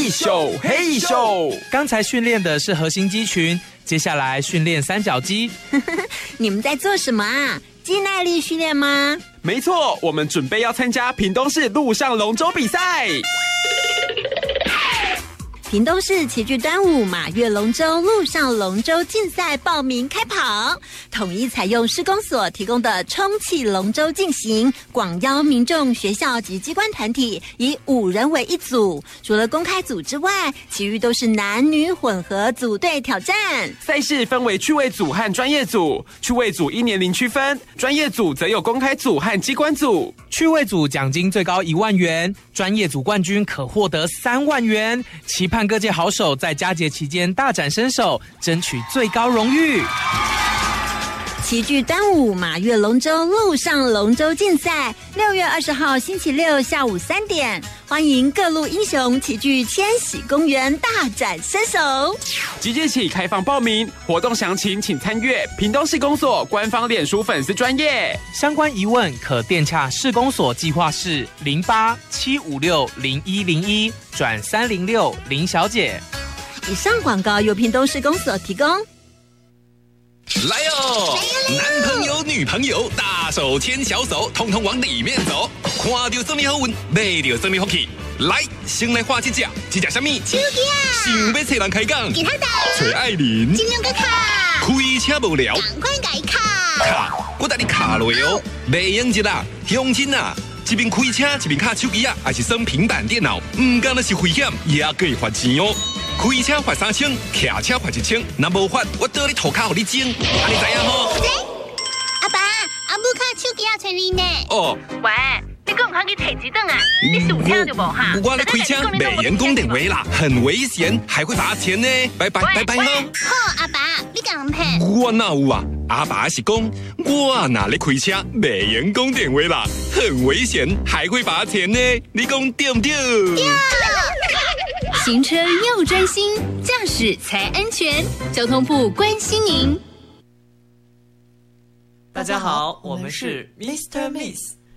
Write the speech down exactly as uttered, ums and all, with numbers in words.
嘿咻嘿咻。 刚才训练的是核心肌群，接下来训练三角肌。 你们在做什么啊？肌耐力训练吗？ 没错，我们准备要参加屏东市陆上龙舟比赛。 屏东市齐聚端午马月龙舟陆上龙舟竞赛报名开跑，统一采用市公所提供的充气龙舟进行，广邀民众、学校及机关团体，以五人为一组。除了公开组之外，其余都是男女混合组队挑战。 赛事分为趣味组和专业组，趣味组依年龄区分，专业组则有公开组和机关组。 趣味组奖金最高一万元，专业组冠军可获得三万元。期盼各界好手在佳节期间大展身手，争取最高荣誉。 齐聚端午马月龙舟陆上龙舟竞赛，六月二十号星期六下午三点，欢迎各路英雄齐聚千禧公园大展身手。 即日起开放报名，活动详情请参阅屏东市公所官方脸书粉丝专页。 相关疑问可电洽市公所计划室零八七五六零一零一转三零六林小姐。 以上广告由屏东市公所提供。 来哟！男朋友、女朋友，大手牵小手，通通往里面走。看到什么好运，买到什么福气。来，先来画一只，这只什么？ 手机啊！ 想要找人开讲， 给他打。 找爱玲。 金牛哥卡。 开车无聊， 赶快改卡。 卡，我带你卡落哦。卖用一啦，乡亲啊！一边开车一边卡手机啊，还是耍平板电脑，唔干那是危险，也可以罚钱哦。开车罚三千，骑车罚一千，若无罚，我倒你涂骹互你整，安尼知影吼？ 阿爸，阿母卡手机要找你呢。 哦， 喂，你敢唔通去摕一顿啊？你是有听就无哈？ 我咧开车没人讲电话啦，很危险，还会罚钱呢。拜拜拜拜吼。 好，阿爸，你敢唔骗？ 我哪有啊？阿爸是讲，我哪咧开车没人讲电话啦，很危险，还会罚钱呢。你讲对不对？ 对。 行车要专心，驾驶才安全。交通部关心您。 大家好，我们是 Mister Miss。